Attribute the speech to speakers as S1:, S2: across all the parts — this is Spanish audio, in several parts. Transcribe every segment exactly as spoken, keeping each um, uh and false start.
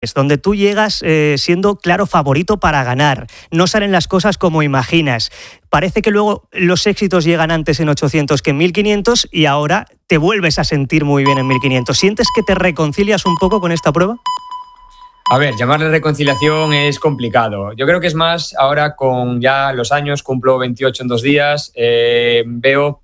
S1: Es donde tú llegas eh, siendo claro favorito para ganar. No salen las cosas como imaginas. Parece que luego los éxitos llegan antes en ochocientos que en mil quinientos y ahora te vuelves a sentir muy bien en mil quinientos. ¿Sientes que te reconcilias un poco con esta prueba?
S2: A ver, llamarle reconciliación es complicado. Yo creo que es más ahora con ya los años, cumplo veintiocho en dos días, eh, veo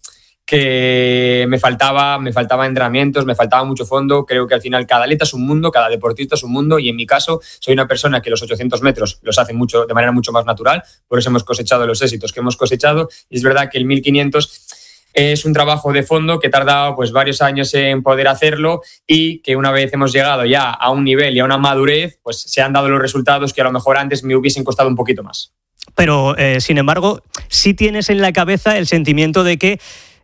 S2: que me faltaba, me faltaba entrenamientos, me faltaba mucho fondo. Creo que al final cada atleta es un mundo, cada deportista es un mundo y en mi caso soy una persona que los ochocientos metros los hace mucho, de manera mucho más natural, por eso hemos cosechado los éxitos que hemos cosechado y es verdad que el mil quinientos es un trabajo de fondo que he tardado pues, varios años en poder hacerlo y que una vez hemos llegado ya a un nivel y a una madurez, pues se han dado los resultados que a lo mejor antes me hubiesen costado un poquito más.
S1: Pero, eh, sin embargo, sí tienes en la cabeza el sentimiento de que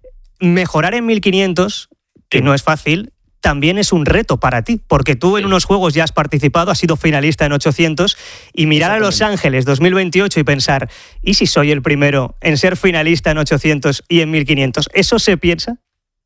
S1: mejorar en mil quinientos, que no es fácil, también es un reto para ti, porque tú en unos Juegos ya has participado, has sido finalista en ochocientos, y mirar a Los Ángeles dos mil veintiocho y pensar, ¿y si soy el primero en ser finalista en ochocientos y en mil quinientos? ¿Eso se piensa?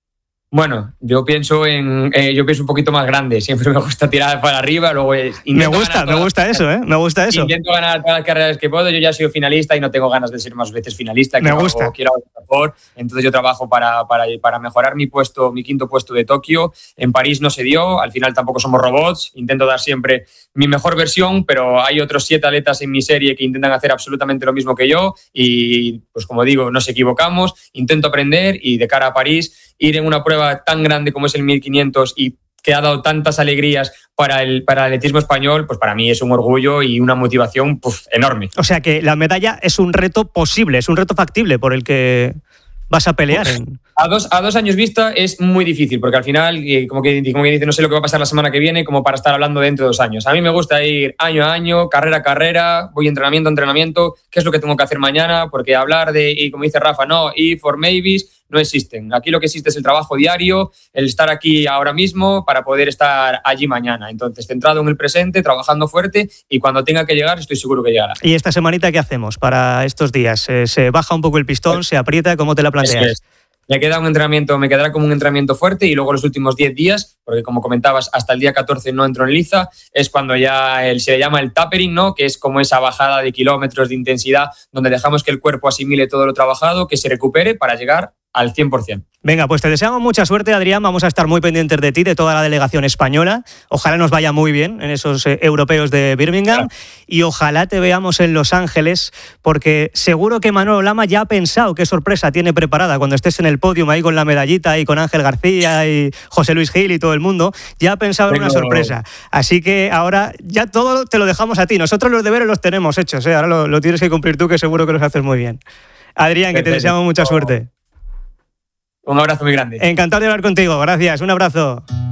S2: Bueno, yo pienso en eh, yo pienso un poquito más grande. Siempre me gusta tirar para arriba. Luego
S1: me gusta, me gusta eso, ¿eh? Me gusta eso.
S2: Intento ganar todas las carreras que puedo. Yo ya he sido finalista y no tengo ganas de ser más veces finalista.
S1: Me gusta.
S2: Hago, quiero mejor. Entonces yo trabajo para, para, para mejorar mi puesto, mi quinto puesto de Tokio. En París no se dio. Al final tampoco somos robots. Intento dar siempre mi mejor versión, pero hay otros siete atletas en mi serie que intentan hacer absolutamente lo mismo que yo. Y pues como digo, nos equivocamos. Intento aprender y de cara a París ir en una prueba tan grande como es el mil quinientos y que ha dado tantas alegrías para el, para el atletismo español, pues para mí es un orgullo y una motivación pues, enorme.
S1: O sea que la medalla es un reto posible, es un reto factible por el que vas a pelear. En...
S2: A dos, a dos años vista es muy difícil, porque al final, como que, como que dice, no sé lo que va a pasar la semana que viene, como para estar hablando dentro de dos años. A mí me gusta ir año a año, carrera a carrera, voy entrenamiento a entrenamiento, qué es lo que tengo que hacer mañana, porque hablar de, y como dice Rafa, no, if or maybes, no existen. Aquí lo que existe es el trabajo diario, el estar aquí ahora mismo para poder estar allí mañana. Entonces, centrado en el presente, trabajando fuerte y cuando tenga que llegar, estoy seguro que llegará.
S1: ¿Y esta semanita qué hacemos para estos días? Eh, ¿Se baja un poco el pistón? ¿Se aprieta? ¿Cómo te la planteas?
S2: Es, es. Me queda un entrenamiento, me quedará como un entrenamiento fuerte y luego los últimos diez días, porque como comentabas, hasta el día catorce no entro en liza, es cuando ya el, se le llama el tapering, ¿no? Que es como esa bajada de kilómetros de intensidad donde dejamos que el cuerpo asimile todo lo trabajado, que se recupere para llegar al cien por ciento.
S1: Venga, pues te deseamos mucha suerte, Adrián. Vamos a estar muy pendientes de ti, de toda la delegación española. Ojalá nos vaya muy bien en esos eh, europeos de Birmingham. Claro. Y ojalá te veamos en Los Ángeles, porque seguro que Manolo Lama ya ha pensado qué sorpresa tiene preparada cuando estés en el podio ahí con la medallita y con Ángel García y José Luis Gil y todo el mundo. Ya ha pensado en una sorpresa. Así que ahora ya todo te lo dejamos a ti. Nosotros los deberes los tenemos hechos, ¿eh? Ahora lo, lo tienes que cumplir tú, que seguro que los haces muy bien. Adrián, que te deseamos mucha suerte.
S2: Un abrazo muy grande.
S1: Encantado de hablar contigo. Gracias. Un abrazo.